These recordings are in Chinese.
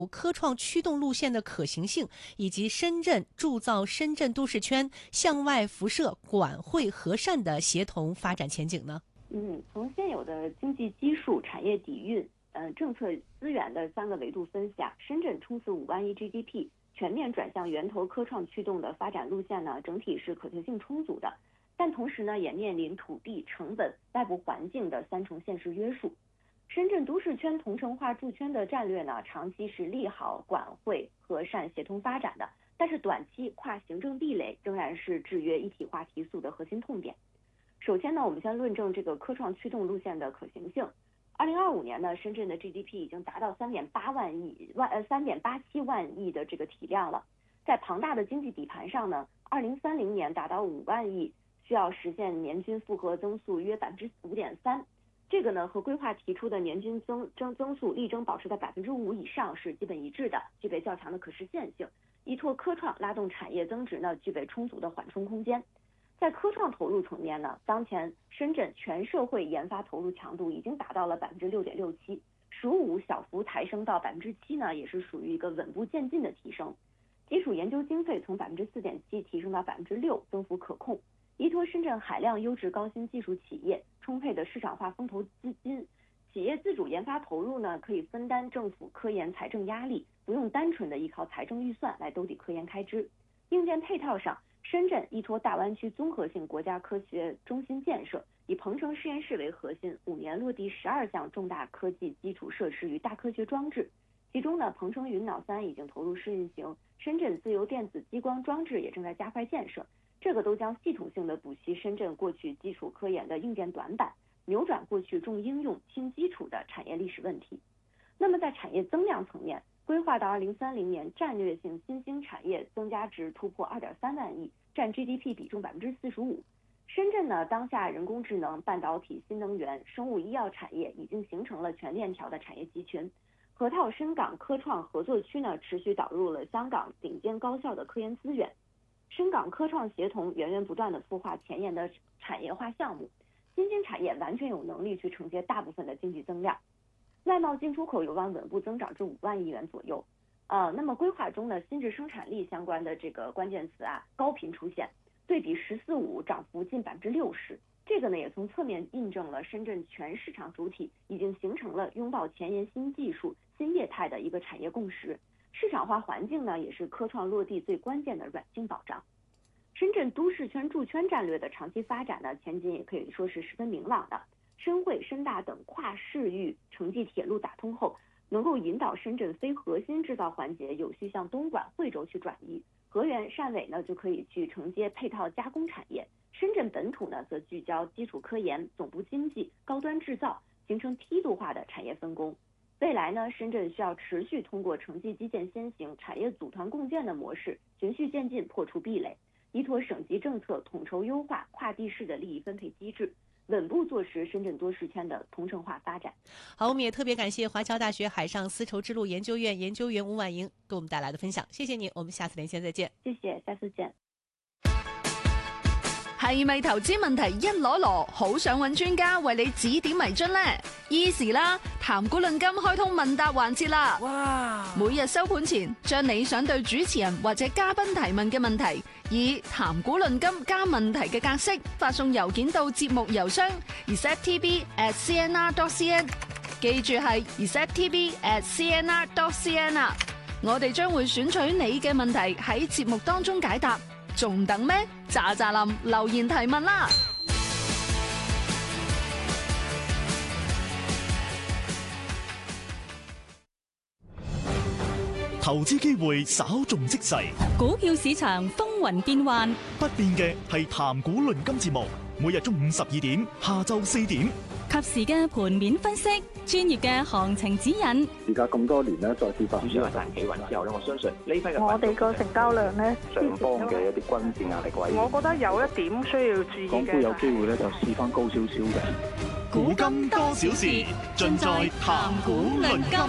科创驱动路线的可行性，以及深圳铸造深圳都市圈向外辐射管汇和善的协同发展前景呢？ 从现有的经济基数、产业底蕴、政策资源的3个维度分析啊，深圳冲刺5万亿 GDP， 全面转向源头科创驱动的发展路线呢，整体是可行性充足的，但同时呢，也面临土地、成本、外部环境的3重现实约束。深圳都市圈同城化筑圈的战略呢，长期是利好管汇和善协同发展的，但是短期跨行政壁垒仍然是制约一体化提速的核心痛点。首先呢，我们先论证这个科创驱动路线的可行性。2025年呢，深圳的 GDP 已经达到3.87万亿的这个体量了，在庞大的经济底盘上呢，2030年达到5万亿，需要实现年均复合增速约5.3%。这个呢和规划提出的年均增速力争保持在5%以上是基本一致的，具备较强的可实现性。依托科创拉动产业增值呢，具备充足的缓冲空间。在科创投入层面呢，当前深圳全社会研发投入强度已经达到了6.67%，15小幅抬升到7%呢，也是属于一个稳步渐进的提升。基础研究经费从4.7%提升到6%，增幅可控。依托深圳海量优质高新技术企业、充沛的市场化风投资金，企业自主研发投入呢，可以分担政府科研财政压力，不用单纯的依靠财政预算来兜底科研开支。硬件配套上，深圳依托大湾区综合性国家科学中心建设，以鹏城实验室为核心，5年落地12项重大科技基础设施与大科学装置。其中呢，鹏城云脑3已经投入试运行，深圳自由电子激光装置也正在加快建设。这个都将系统性的补齐深圳过去基础科研的硬件短板，扭转过去重应用轻基础的产业历史问题。那么在产业增量层面，规划到2030年，战略性新兴产业增加值突破2.3万亿，占 GDP 比重45%。深圳呢，当下人工智能、半导体、新能源、生物医药产业已经形成了全链条的产业集群。河套深港科创合作区呢，持续导入了香港顶尖高校的科研资源。深港科创协同源源不断的孵化前沿的产业化项目，新兴产业完全有能力去承接大部分的经济增量。外贸进出口有望稳步增长至5万亿元左右。那么规划中呢，新质生产力相关的这个关键词啊，高频出现，对比“14-5”涨幅近60%。这个呢，也从侧面印证了深圳全市场主体已经形成了拥抱前沿新技术、新业态的一个产业共识。市场化环境呢，也是科创落地最关键的软性保障。深圳都市圈筑圈战略的长期发展呢，前景也可以说是十分明朗的。深汇、深大等跨市域城际铁路打通后，能够引导深圳非核心制造环节有序向东莞、惠州去转移。河源、汕尾呢，就可以去承接配套加工产业。深圳本土呢，则聚焦基础科研、总部经济、高端制造，形成梯度化的产业分工。未来呢，深圳需要持续通过城际基建先行、产业组团共建的模式，循序渐进破除壁垒，依托省级政策统筹优化跨地市的利益分配机制，稳步坐实深圳多市圈的同城化发展。 好，我们也特别感谢华侨大学海上丝绸之路研究院研究员吴婉莹给我们带来的分享，謝謝你，我們下次連線再見。 謝謝，下次見。 係咪投資問題一籮籮，好想揾專家為你指點迷津呢？ Easy 啦，談股論金開通問答環節啦！哇！每日收盤前，將你想對主持人或者嘉賓提問嘅問題，以談股論金加問題嘅格式發送郵件到節目郵箱 receptv@cnr.cn， 記住係 receptv@cnr.cn 啊！我哋將會選取你嘅問題喺節目當中解答。仲等咩？喳喳林留言提問啦！ 投資機會稍縱即逝， 股票市場風雲變幻， 不變嘅係談股論金節目，每日中午12點，下晝4點， 及時嘅盤面分析，專業嘅行情指引。 而家咁多年咧，再次發展市場企穩之後咧，我相信呢批嘅我哋個成交量咧， 上方嘅一啲均線壓力位， 我覺得有一點需要注意嘅。 港股有機會咧就試翻高少少嘅。 古今多少事，盡在談股論金。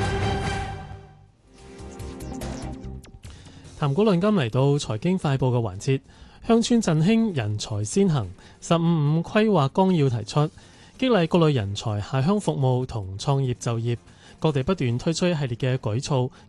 談股論金嚟到財經快報嘅環節，鄉村振興人才先行15規劃綱要提出，激勵各類人才下鄉服務同創業就業， 各地不斷推出一系列嘅舉措，